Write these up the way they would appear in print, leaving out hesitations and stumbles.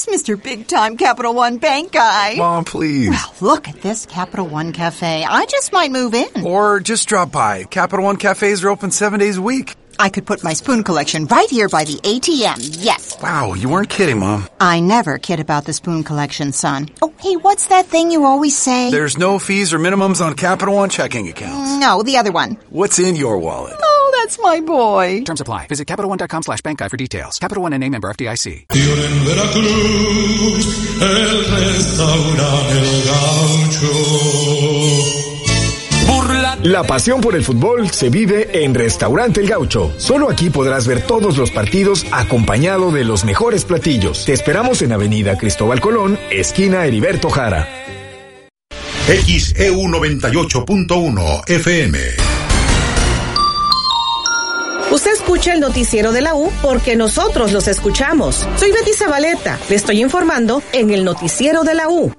this Mr. Big Time Capital One Bank guy? Mom, please. Well, look at this Capital One Cafe. I just might move in. Or just drop by. Capital One cafes are open 7 days a week. I could put my spoon collection right here by the ATM, yes. Wow, you weren't kidding, Mom. I never kid about the spoon collection, son. Oh, hey, what's that thing you always say? There's no fees or minimums on Capital One checking accounts. No, the other one. What's in your wallet? Oh, that's my boy. Terms apply. Visit CapitalOne.com/bank guide for details. Capital One N.A. member FDIC. En Veracruz, el restaurante El Gaucho. La pasión por el fútbol se vive en Restaurante El Gaucho. Solo aquí podrás ver todos los partidos acompañado de los mejores platillos. Te esperamos en Avenida Cristóbal Colón, esquina Heriberto Jara. XEU 98.1 FM. Usted escucha el noticiero de la U porque nosotros los escuchamos. Soy Betty Zabaleta. Le estoy informando en el noticiero de la U.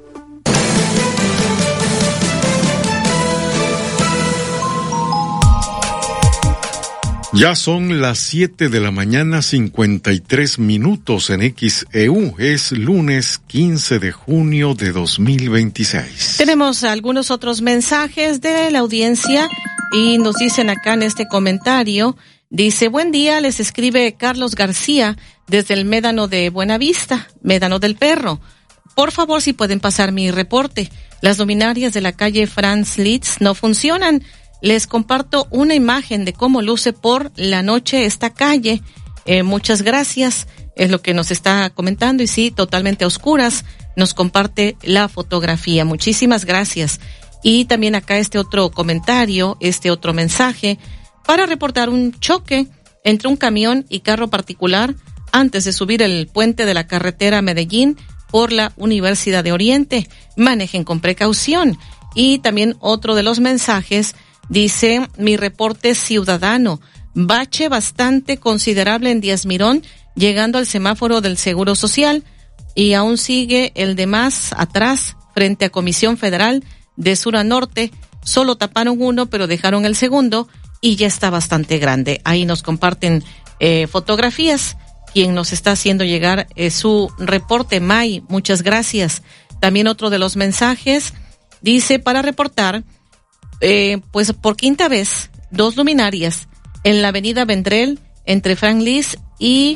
Ya son las 7 de la mañana, 53 minutos en XEU. Es lunes 15 de junio de 2026. Tenemos algunos otros mensajes de la audiencia y nos dicen acá en este comentario, dice, buen día, les escribe Carlos García desde el Médano de Buenavista, Médano del Perro. Por favor, si pueden pasar mi reporte. Las luminarias de la calle Franz Liszt no funcionan. Les comparto una imagen de cómo luce por la noche esta calle. Muchas gracias. Es lo que nos está comentando y sí, totalmente a oscuras. Nos comparte la fotografía. Muchísimas gracias. Y también acá este otro comentario, este otro mensaje para reportar un choque entre un camión y carro particular antes de subir el puente de la carretera Medellín por la Universidad de Oriente. Manejen con precaución. Y también otro de los mensajes dice, mi reporte ciudadano, bache bastante considerable en Díaz Mirón, llegando al semáforo del Seguro Social, y aún sigue el de más atrás, frente a Comisión Federal, de sur a norte, solo taparon uno, pero dejaron el segundo, y ya está bastante grande. Ahí nos comparten fotografías, quien nos está haciendo llegar su reporte, May, muchas gracias. También otro de los mensajes, dice, para reportar, pues por quinta vez, 2 luminarias en la avenida Vendrell, entre Frank Liszt y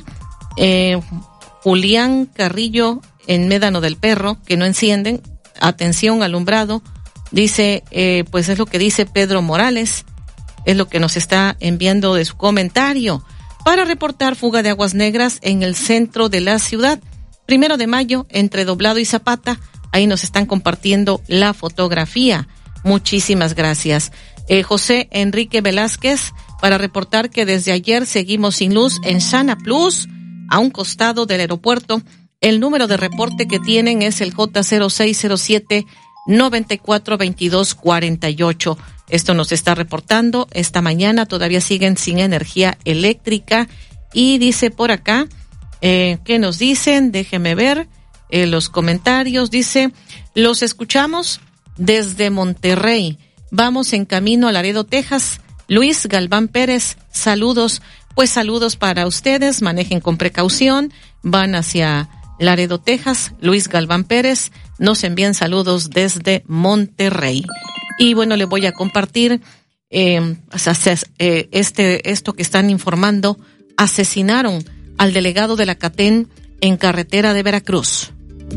Julián Carrillo, en Médano del Perro, que no encienden. Atención, alumbrado. Dice, pues es lo que dice Pedro Morales, es lo que nos está enviando de su comentario. Para reportar fuga de aguas negras en el centro de la ciudad, 1 de mayo, entre Doblado y Zapata. Ahí nos están compartiendo la fotografía. Muchísimas gracias. José Enrique Velázquez, para reportar que desde ayer seguimos sin luz en Sana Plus, a un costado del aeropuerto. El número de reporte que tienen es el J0607-942248. Esto nos está reportando esta mañana, todavía siguen sin energía eléctrica. Y dice por acá, ¿qué nos dicen? Déjeme ver los comentarios. Dice, los escuchamos desde Monterrey. Vamos en camino a Laredo, Texas. Luis Galván Pérez, saludos. Pues saludos para ustedes, manejen con precaución. Van hacia Laredo, Texas. Luis Galván Pérez nos envían saludos desde Monterrey. Y bueno, le voy a compartir esto que están informando. Asesinaron al delegado de la CATEN en carretera de Veracruz.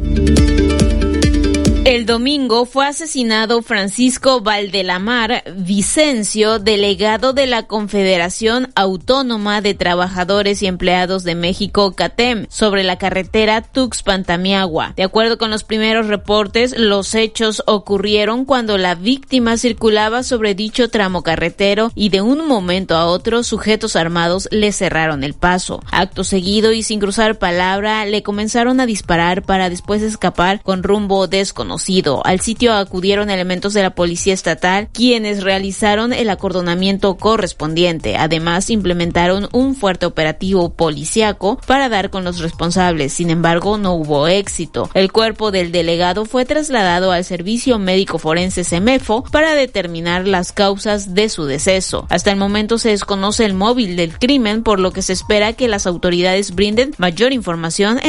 El domingo fue asesinado Francisco Valdelamar Vicencio, delegado de la Confederación Autónoma de Trabajadores y Empleados de México, CATEM, sobre la carretera Tuxpan-Tamiagua. De acuerdo con los primeros reportes, los hechos ocurrieron cuando la víctima circulaba sobre dicho tramo carretero y de un momento a otro sujetos armados le cerraron el paso. Acto seguido y sin cruzar palabra, le comenzaron a disparar para después escapar con rumbo desconocido. Al sitio acudieron elementos de la Policía Estatal, quienes realizaron el acordonamiento correspondiente. Además, implementaron un fuerte operativo policiaco para dar con los responsables. Sin embargo, no hubo éxito. El cuerpo del delegado fue trasladado al Servicio Médico Forense CEMEFO para determinar las causas de su deceso. Hasta el momento se desconoce el móvil del crimen, por lo que se espera que las autoridades brinden mayor información